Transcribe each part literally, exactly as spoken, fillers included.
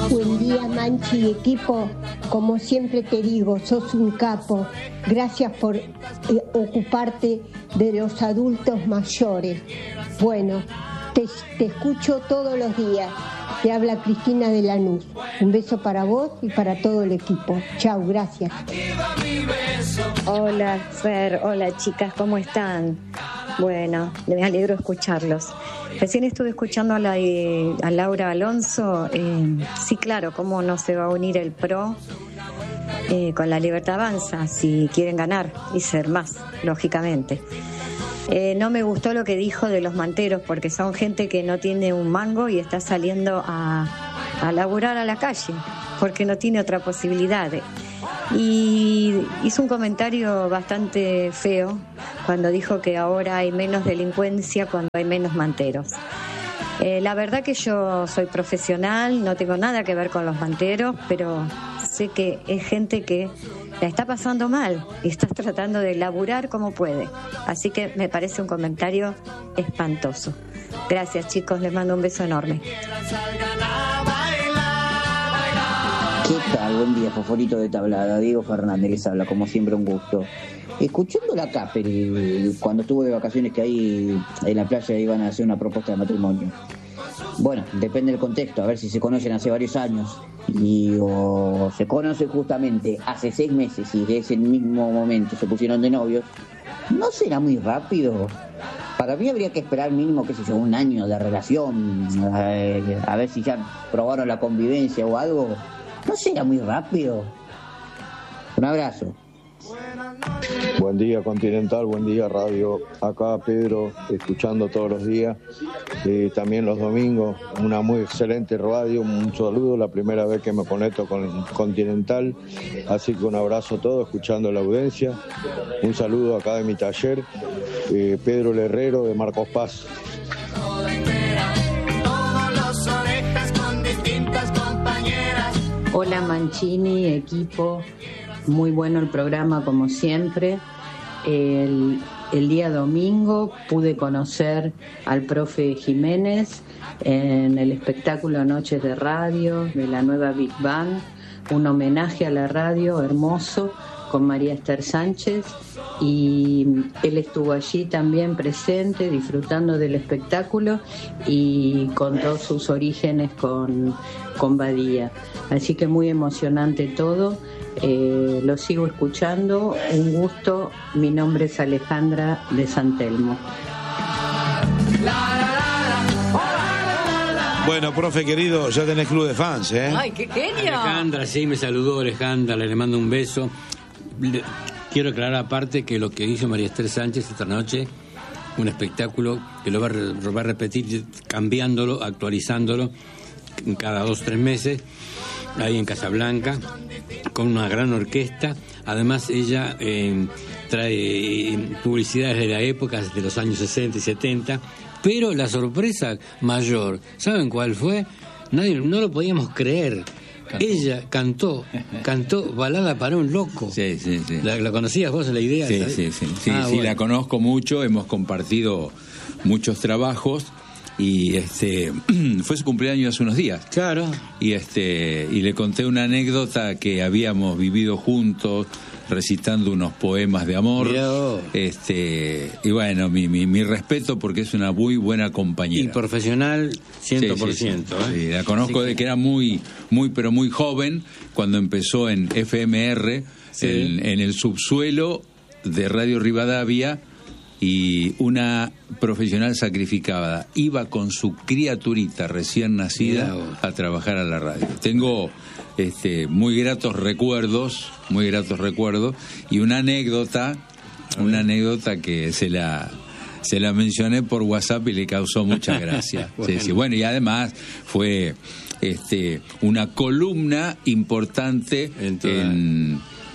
Buen día, Manchi y equipo. Como siempre te digo, sos un capo. Gracias por eh, ocuparte de los adultos mayores. Bueno, te, te escucho todos los días. Te habla Cristina de Lanús. Un beso para vos y para todo el equipo. Chau, gracias. Hola, Fer. Hola, chicas, ¿cómo están? Bueno, me alegro escucharlos. Recién estuve escuchando a, la, eh, a Laura Alonso. Eh, sí, claro, cómo no se va a unir el PRO eh, con la Libertad Avanza si quieren ganar y ser más, lógicamente. Eh, no me gustó lo que dijo de los manteros, porque son gente que no tiene un mango y está saliendo a, a laburar a la calle, porque no tiene otra posibilidad. Y hizo un comentario bastante feo cuando dijo que ahora hay menos delincuencia cuando hay menos manteros. Eh, la verdad que yo soy profesional, no tengo nada que ver con los manteros, pero sé que es gente que la está pasando mal y está tratando de laburar como puede. Así que me parece un comentario espantoso. Gracias, chicos, les mando un beso enorme. ¿Qué tal? Buen día, Fosforito de Tablada. Diego Fernández les habla, como siempre, un gusto. Escuchando la Capel, cuando estuve de vacaciones, que ahí en la playa iban a hacer una propuesta de matrimonio. Bueno, depende del contexto, a ver si se conocen hace varios años y o se conocen justamente hace seis meses y de ese mismo momento se pusieron de novios. ¿No será muy rápido? Para mí habría que esperar mínimo, qué sé yo, un año de relación, eh, a ver si ya probaron la convivencia o algo. ¿No será muy rápido? Un abrazo. Buen día, Continental, buen día, Radio. Acá Pedro, escuchando todos los días, eh, también los domingos, una muy excelente radio, un saludo, la primera vez que me conecto con Continental, así que un abrazo a todos, escuchando la audiencia, un saludo acá de mi taller, eh, Pedro el Herrero de Marcos Paz. Hola Mancini, equipo, muy bueno el programa como siempre. El, el día domingo pude conocer al profe Jiménez en el espectáculo Noches de Radio de la nueva Big Bang, un homenaje a la radio hermoso con María Esther Sánchez, y él estuvo allí también presente disfrutando del espectáculo y contó sus orígenes con, con Badía, así que muy emocionante todo. Eh, lo sigo escuchando, un gusto. Mi nombre es Alejandra de San Telmo. Bueno, profe querido, ya tenés club de fans, ¿eh? ¡Ay, qué genio! Alejandra, sí, me saludó Alejandra, le mando un beso. Le, quiero aclarar aparte que lo que hizo María Esther Sánchez esta noche, un espectáculo que lo va a, lo va a repetir cambiándolo, actualizándolo cada dos o tres meses, ahí en Casablanca, con una gran orquesta. Además ella eh, trae publicidades de la época, de los años sesenta y setenta, pero la sorpresa mayor, ¿saben cuál fue? Nadie, no lo podíamos creer. Cantó. Ella cantó, cantó Balada para un loco. Sí, sí, sí. ¿La, la conocías vos la idea? Sí, sí, sí, sí, ah, sí, bueno. La conozco mucho, hemos compartido muchos trabajos. Y este fue su cumpleaños hace unos días. Claro. Y este y le conté una anécdota que habíamos vivido juntos recitando unos poemas de amor. Mirá. Este y bueno, mi, mi mi respeto porque es una muy buena compañera. Y profesional cien por ciento, sí, sí, sí. ¿eh? Sí, la conozco de que era muy muy pero muy joven cuando empezó en F M R, sí. en, en el subsuelo de Radio Rivadavia. Y una profesional sacrificada iba con su criaturita recién nacida a trabajar a la radio. Tengo este, muy gratos recuerdos, muy gratos recuerdos, y una anécdota, una anécdota que se la se la mencioné por WhatsApp y le causó mucha gracia. bueno. Sí, sí. Bueno, y además fue este una columna importante en, en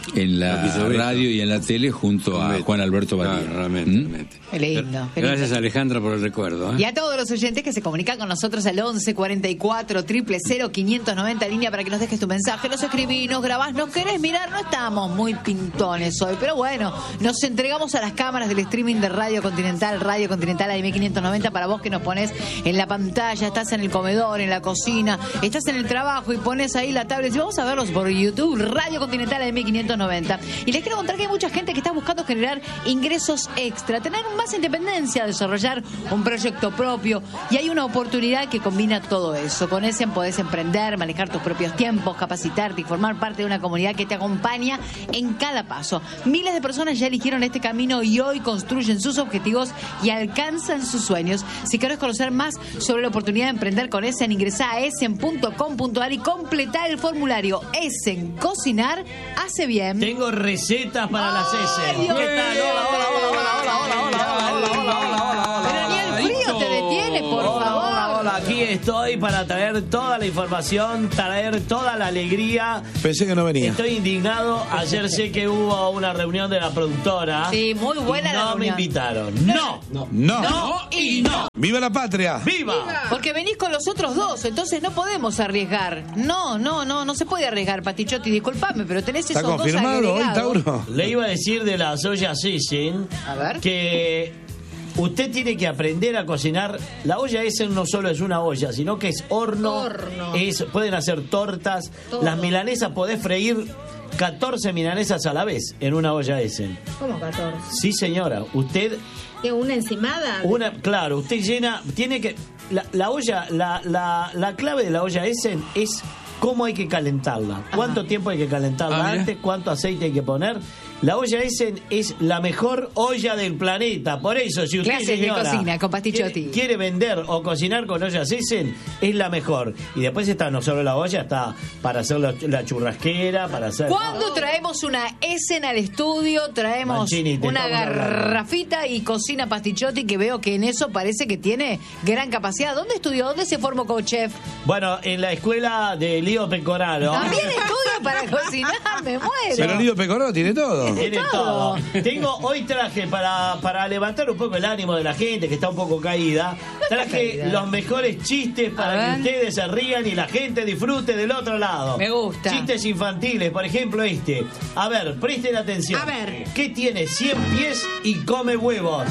en la radio y en la tele junto a Juan Alberto Badía. Claro, realmente, ¿Mm? realmente. Qué lindo, qué Gracias lindo. Alejandra por el recuerdo. ¿eh? Y a todos los oyentes que se comunican con nosotros al once cuarenta y cuatro, cero cero, quinientos noventa línea para que nos dejes tu mensaje, nos escribís, nos grabás, nos querés mirar, no estamos muy pintones hoy, pero bueno, nos entregamos a las cámaras del streaming de Radio Continental, Radio Continental A M quinientos noventa, para vos que nos pones en la pantalla, estás en el comedor, en la cocina, estás en el trabajo y pones ahí la tablet y vamos a verlos por YouTube, Radio Continental A M quinientos noventa. Y les quiero contar que hay mucha gente que está buscando generar ingresos extra, tener más independencia, desarrollar un proyecto propio, y hay una oportunidad que combina todo eso. Con Essen podés emprender, manejar tus propios tiempos, capacitarte y formar parte de una comunidad que te acompaña en cada paso. Miles de personas ya eligieron este camino y hoy construyen sus objetivos y alcanzan sus sueños. Si querés conocer más sobre la oportunidad de emprender con Essen, ingresá a essen punto com punto a r y completá el formulario. Essen, cocinar hace bien. Tengo recetas para las Essen. Dios ¿Qué tal? mío. Hola, hola, hola, hola, hola, hola, hola, hola, hola, hola, hola. Pero ni el frío te detiene, por Hola, favor. hola, hola. Aquí estoy para traer toda la información, traer toda la alegría. Pensé que no venía. Estoy indignado. Ayer sé que hubo una reunión de la productora. Sí, muy buena y la no me reunión. invitaron. No. No. No y no. ¡Viva la patria! ¡Viva! Porque venís con los otros dos, entonces no podemos arriesgar. No, no, no, no se puede arriesgar, Patichotti, disculpame, pero tenés ¿Está esos dos confirmado hoy, agregados. Tauro? Le iba a decir de las ollas Essen A ver. que usted tiene que aprender a cocinar. La olla Essen no solo es una olla, sino que es horno. Horno. Es, pueden hacer tortas. Todo. Las milanesas, podés freír catorce milanesas a la vez en una olla Essen. ¿Cómo catorce? Sí, señora. Usted, ¿Qué, una encimada? una, claro, usted llena, tiene que, la, la olla, la, la, la clave de la olla Essen es cómo hay que calentarla. ¿Cuánto tiempo hay que calentarla Ah, mira. antes? ¿Cuánto aceite hay que poner? La olla Essen es la mejor olla del planeta. Por eso, si usted, Clases de señora, cocina con Pastichotti. quiere, quiere vender o cocinar con ollas Essen, es la mejor. Y después está no solo la olla, está para hacer la, la churrasquera, para hacer... ¿Cuándo traemos una Essen al estudio? Traemos Mancini, te una estamos hablando. garrafita y cocina Pastichotti, que veo que en eso parece que tiene gran capacidad. ¿Dónde estudió? ¿Dónde se formó como chef? Bueno, en la escuela de Lío Pecoraro. También estudia para cocinar, me muero. Pero Lío Pecoraro tiene todo. Tiene todo. Tengo, hoy traje para, para levantar un poco el ánimo de la gente que está un poco caída. Traje caída. los mejores chistes A para ver. que ustedes se rían y la gente disfrute del otro lado. Me gusta. Chistes infantiles, por ejemplo este. A ver, presten atención. A ver. ¿Qué tiene cien pies y come huevos?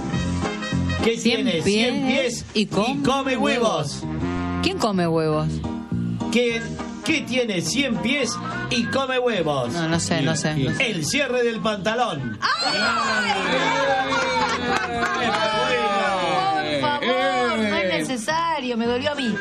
¿Qué cien tiene cien pies y come huevos? ¿Quién come huevos? ¿Qué, ¿Qué tiene cien pies y come huevos? No, no sé, no sé. no sé. El cierre del pantalón. Por favor, no es necesario, me dolió a mí.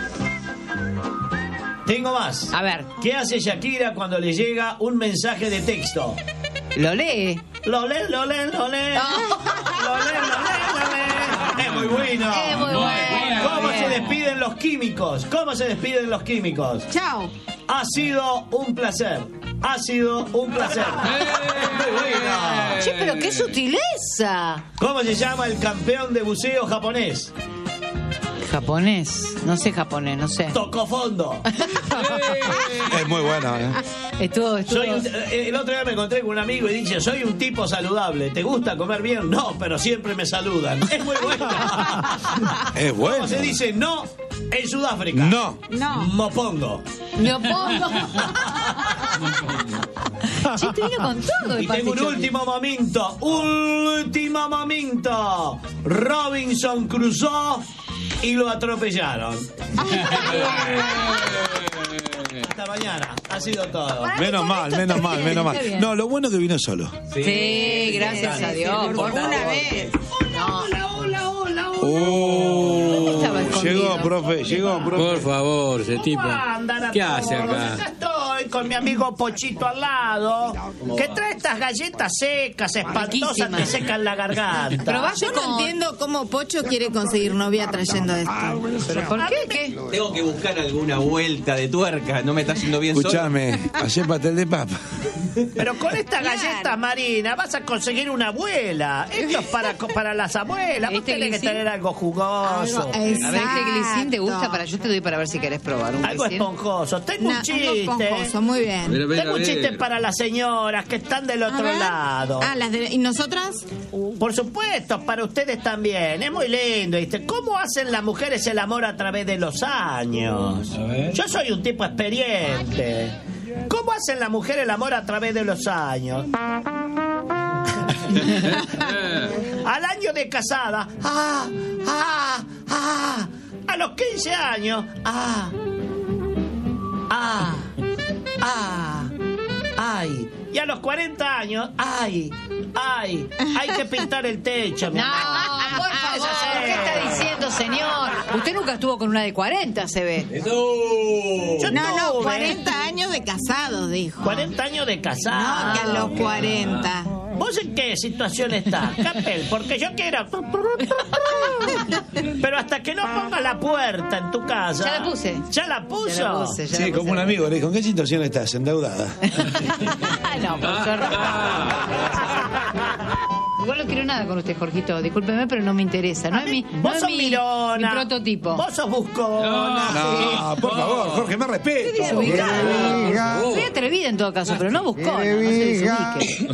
Tengo más. A ver, ¿Qué hace Shakira cuando le llega un mensaje de texto? lo lee. Lo lee, lo lee, lo lee. Lo lee, lo lee, lo lee. Es muy bueno. Es muy bueno. ¿Cómo bien. se despiden los químicos? ¿Cómo se despiden los químicos? Chao. Ha sido un placer. Ha sido un placer. Muy bueno. Che, pero qué sutileza. ¿Cómo se llama el campeón de buceo japonés? Japonés, no sé japonés, no sé. Tocó fondo. Es muy bueno, ¿eh? Estuvo, estuvo. Soy un- eh, el otro día me encontré con un amigo y dice, soy un tipo saludable. ¿Te gusta comer bien? No, pero siempre me saludan. Es muy bueno. Es bueno. ¿Cómo se dice no en Sudáfrica? No. No. Mopongo. Lo pongo. Che, te vino con todo el Y tengo un Pastichotti. último momento. Último momento. Robinson cruzó y lo atropellaron. Hasta mañana. Ha sido todo. Menos mal, menos mal, menos mal. No, lo bueno que vino solo. Sí, gracias a Dios. Por una vez. Oh, Estaba escondido. llegó, profe, llegó, Por profe. favor, ese tipo. Andan a ¿Qué hace todos. acá? Acá estoy con mi amigo Pochito al lado, que trae estas galletas secas, espantosas, Riquísimas. que secan la garganta. Probaste Yo no con... entiendo cómo Pocho quiere conseguir novia trayendo esto. ¿Pero por qué? ¿Qué? Tengo que buscar alguna vuelta de tuerca, no me está yendo bien solo. Escuchame, ayer pastel de papa. Pero con esta Claro. galleta, Marina, vas a conseguir una abuela. Esto es para, para las abuelas. Vos ¿Este tenés que glicín? tener algo jugoso. Algo- A ver, ¿este glicín te gusta? Exacto. Para yo te doy para ver si querés probar un Algo glicín. esponjoso. Tengo Na- un chiste. algo esponjoso, muy bien. Ver, a ver, Tengo a un ver. chiste para las señoras que están del otro ver. lado. Ah, las de... ¿Y nosotras? Por supuesto, para ustedes también. Es muy lindo, ¿viste? ¿Cómo hacen las mujeres el amor a través de los años? Yo soy un tipo experiente. ¿Cómo hacen las mujeres el amor a través de los años? Al año de casada, ah, ah, ah. A los quince años, ah, ah, ah, ay. Y a los cuarenta años, ay, ay, hay que pintar el techo, mi No, amor. por favor, Eso sí. ¿qué está diciendo, señor? Usted nunca estuvo con una de cuarenta, se ve. Yo No, no, tuve cuarenta años de casados, dijo. cuarenta años de casado. No, que a los cuarenta. ¿Vos en qué situación estás, Capel? Porque yo quiero... Pero hasta que no ponga la puerta en tu casa... Ya la puse. ¿Ya la puso? Ya la puse, ya Sí, la puse. como un amigo le dijo, ¿en qué situación estás? Endeudada. No, por ser... Igual no quiero nada con usted, Jorgito. Discúlpeme, pero no me interesa. No A es mí- mi, no vos es sos mi, mirona. mi prototipo. Vos sos buscona. No, por favor, Jorge, más respeto. Desubicado. Soy atrevida en todo caso, pero no buscó. No, no se desubique.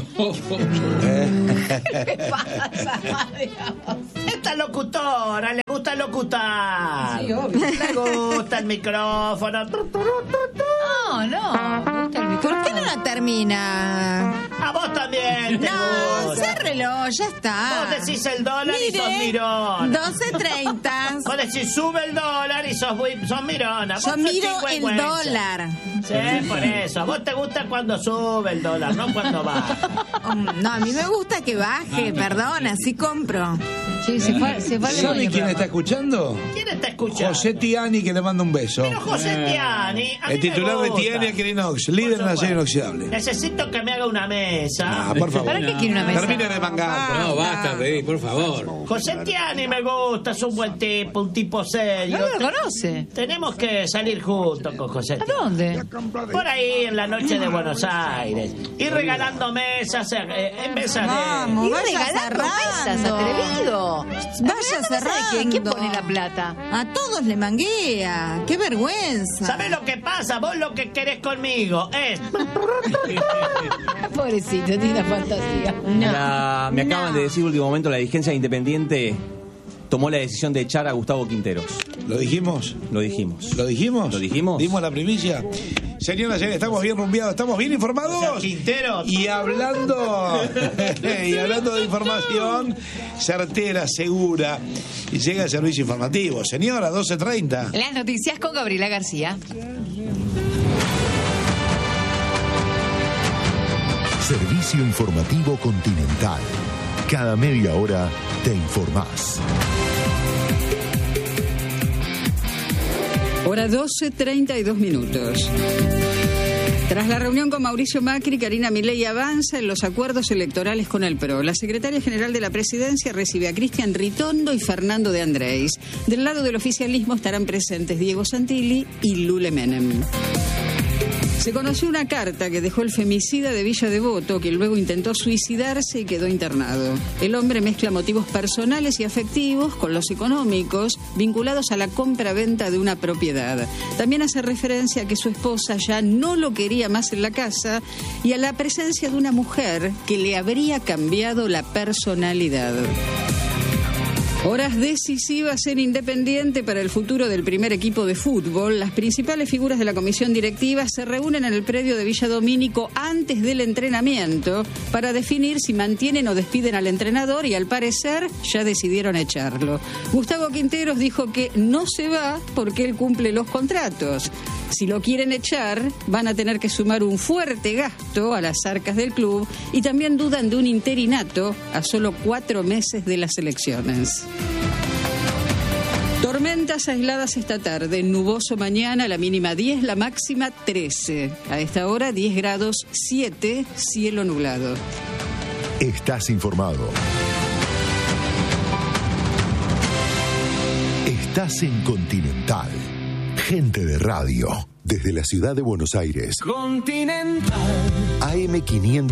¿Qué pasa, Mario? Esta locutora le gusta locutar. Sí, obvio. Le gusta el micrófono. No, no. Me gusta el ¿Por micrófono. qué no la termina? A vos también te No, gusta. cérrelo, ya está. Vos decís el dólar y sos Mire, mirona. doce treinta. Vos decís sube el dólar y sos, muy- sos mirona. Vos Yo sos miro el chingüengüenza. dólar. Sí, por eso. A vos te gusta cuando sube el dólar, no cuando baja. Um, No, a mí me gusta que baje, perdón, así compro. Sí, se fue, se fue al ¿Sabe demonio, quién pero- está escuchando? ¿Quién está escuchando? José Tiani, que le manda un beso. Pero José Tiani. a mí El titular me de gusta. Tiani Aquilinox, líder Por en acero supuesto. inoxidable. Necesito que me haga una mesa. Ah, por favor. ¿Para qué quiere una mesa? Termine de mangar. No, basta, baby, por favor. José Tiani me gusta, es un buen tipo, un tipo serio. No lo conoce. Tenemos que salir juntos con José ¿A Tiani. dónde? Por ahí en la noche de Buenos Aires. Y regalando mesas eh, en mesas de... Vamos, Y vaya regalando mesas, cerrando. atrevido. Vaya ¿Mesa de cerrando. quién? ¿Quién pone la plata? A todos le manguea. Qué vergüenza. ¿Sabés lo que pasa? Vos lo que querés conmigo es... Pobrecito, tiene una fantasía. La- me acaban de decir último momento, la dirigencia Independiente tomó la decisión de echar a Gustavo Quinteros. ¿Lo dijimos? Lo dijimos. ¿Lo dijimos? ¿Lo dijimos? ¿Dimos la primicia? Señoras y señores, estamos bien rumbeados, estamos bien informados. O sea, Quintero. Y hablando, y hablando de información certera, segura, y llega el servicio informativo. Señora, doce treinta. Las noticias con Gabriela García. Servicio informativo Continental. Cada media hora te informás. Hora doce, treinta y dos minutos. Tras la reunión con Mauricio Macri, Karina Milei avanza en los acuerdos electorales con el P R O. La secretaria general de la presidencia recibe a Cristian Ritondo y Fernando de Andrés. Del lado del oficialismo estarán presentes Diego Santilli y Lule Menem. Se conoció una carta que dejó el femicida de Villa Devoto, que luego intentó suicidarse y quedó internado. El hombre mezcla motivos personales y afectivos con los económicos, vinculados a la compra-venta de una propiedad. También hace referencia a que su esposa ya no lo quería más en la casa y a la presencia de una mujer que le habría cambiado la personalidad. Horas decisivas en Independiente para el futuro del primer equipo de fútbol. Las principales figuras de la comisión directiva se reúnen en el predio de Villa Domínico antes del entrenamiento para definir si mantienen o despiden al entrenador y al parecer ya decidieron echarlo. Gustavo Quinteros dijo que no se va porque él cumple los contratos. Si lo quieren echar, van a tener que sumar un fuerte gasto a las arcas del club y también dudan de un interinato a solo cuatro meses de las elecciones. Tormentas aisladas esta tarde, nuboso mañana, la mínima diez, la máxima trece. A esta hora diez grados siete, cielo nublado. Estás informado. Estás en Continental. Gente de radio. Desde la ciudad de Buenos Aires. Continental. A M quinientos